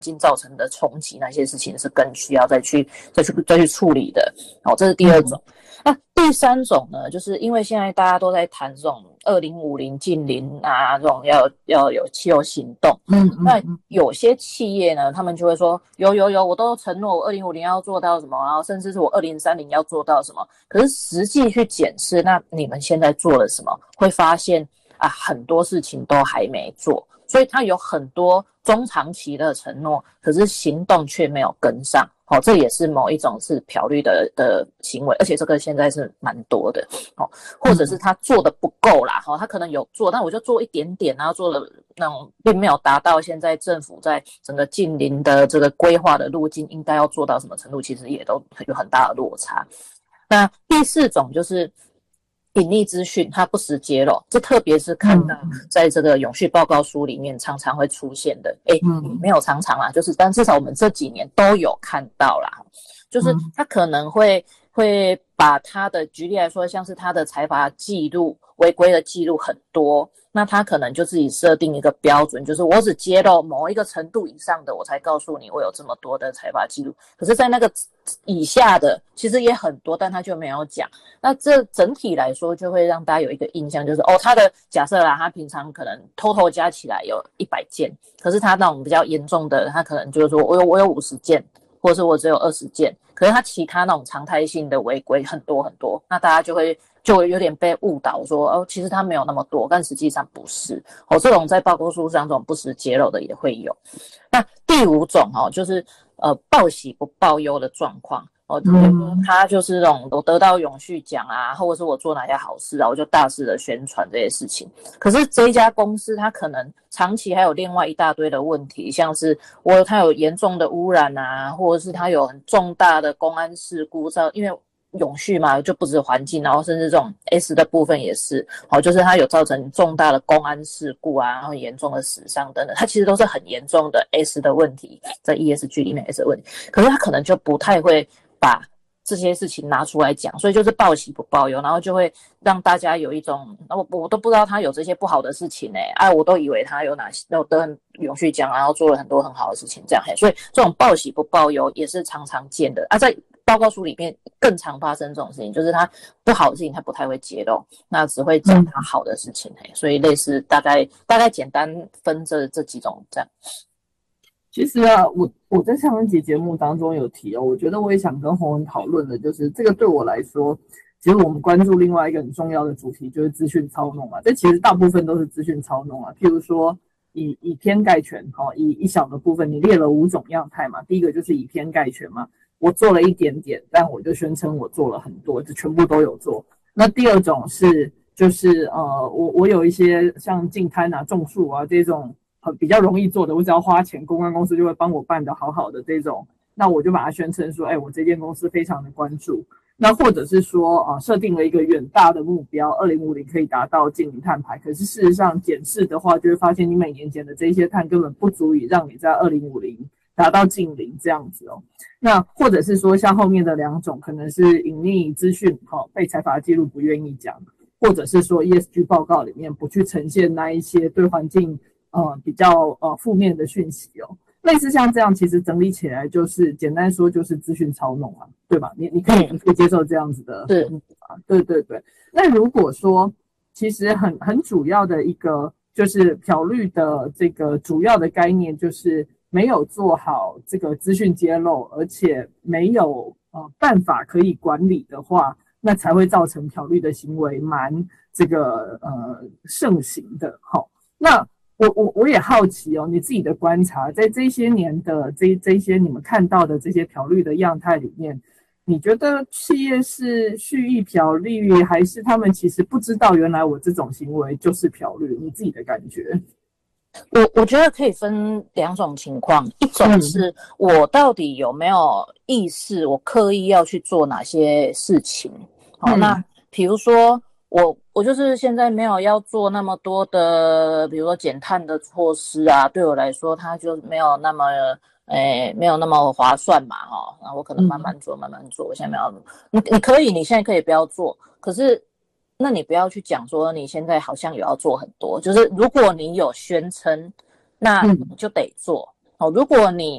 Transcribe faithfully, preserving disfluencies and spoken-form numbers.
境造成的冲击，那些事情是更需要再去再去再去处理的。好，这是第二种。那第三种呢，就是因为现在大家都在谈这种二零五零近零啊，这种要要有气候行动。 嗯嗯， 那有些企业呢，他们就会说有有有，我都承诺我二零五零要做到什么，然后甚至是我二零三零要做到什么。可是实际去检视，那你们现在做了什么，会发现啊，很多事情都还没做。所以它有很多中长期的承诺，可是行动却没有跟上。哦，这也是某一种是漂绿的的行为，而且这个现在是蛮多的。哦，或者是他做的不够啦，哦，他可能有做，但我就做一点点，然后做了那种并没有达到现在政府在整个近邻的这个规划的路径应该要做到什么程度，其实也都有很大的落差。那第四种就是隐匿资讯，它不实揭露，这特别是看到在这个永续报告书里面常常会出现的。诶，没有常常啦，就是但至少我们这几年都有看到啦，就是他可能会会把他的，举例来说，像是他的财阀记录违规的记录很多，那他可能就自己设定一个标准，就是我只揭露某一个程度以上的，我才告诉你我有这么多的财阀记录。可是在那个以下的其实也很多，但他就没有讲。那这整体来说就会让大家有一个印象，就是哦，他的假设啦，他平常可能total加起来有一百件，可是他那种比较严重的，他可能就是说我有我有五十件，或者是我只有二十件，可是他其他那种常态性的违规很多很多，那大家就会就有点被误导说哦，其实他没有那么多，但实际上不是。哦，这种在报告书上这种不实揭露的也会有。那第五种哦，就是呃报喜不报忧的状况。哦，比如说他就是那种我得到永续奖啊，或者是我做哪些好事啊，我就大肆的宣传这些事情。可是这一家公司它可能长期还有另外一大堆的问题，像是我它有严重的污染啊，或者是它有很重大的公安事故，因为永续嘛，就不止环境，然后甚至这种 S 的部分也是，好，就是它有造成重大的公安事故啊，然后严重的死伤等等，它其实都是很严重的 S 的问题，在 E S G 里面 S 的问题，可是它可能就不太会把这些事情拿出来讲，所以就是报喜不报忧，然后就会让大家有一种我我都不知道他有这些不好的事情哎、欸，哎、啊，我都以为他有哪些有得永续奖，然后做了很多很好的事情，这样嘿，所以这种报喜不报忧也是常常见的啊，在报告书里面更常发生这种事情，就是他不好的事情他不太会揭露，那只会讲他好的事情嘿，所以类似大概大概简单分这这几种这样。 其实啊，我我在上一集节目当中有提哦，我觉得我也想跟洪文讨论的，就是这个对我来说，其实我们关注另外一个很重要的主题，就是资讯操弄嘛。这其实大部分都是资讯操弄啊。譬如说以以偏概全，哦，以一小的部分，你列了五种样态嘛。第一个就是以偏概全嘛，我做了一点点，但我就宣称我做了很多，就全部都有做。那第二种是就是呃，我我有一些像净滩啊、种树啊这种。很比较容易做的，我只要花钱，公关公司就会帮我办得好好的这种，那我就把它宣称说，哎，我这间公司非常的关注。那或者是说，啊、呃，设定了一个远大的目标，二零五零可以达到净零碳排，可是事实上检视的话，就会发现你每年减的这些碳根本不足以让你在二零五零达到净零这样子哦。那或者是说，像后面的两种，可能是隐匿资讯，好、哦、被财阀记录不愿意讲，或者是说 E S G 报告里面不去呈现那一些对环境。呃，比较呃负面的讯息哦，类似像这样，其实整理起来就是简单说就是资讯操弄啊，对吧？你你可以你可以接受这样子的， 是啊，对对对。那如果说其实很很主要的一个就是漂绿的这个主要的概念，就是没有做好这个资讯揭露，而且没有呃办法可以管理的话，那才会造成漂绿的行为蛮这个呃盛行的。好，那。我我我也好奇哦，你自己的观察，在这些年的这这些你们看到的这些漂绿的样态里面，你觉得企业是蓄意漂绿，还是他们其实不知道原来我这种行为就是漂绿？你自己的感觉？ 我我觉得可以分两种情况，一种是我到底有没有意识，我刻意要去做哪些事情。好，那比如说我我就是现在没有要做那么多的，比如说减碳的措施啊，对我来说它就没有那么诶没有那么划算嘛，哈，那我可能慢慢做慢慢做，我现在没有，你你可以你现在可以不要做，可是。那你不要去讲说你现在好像有要做很多，就是如果你有宣称，那你就得做。 哦，如果你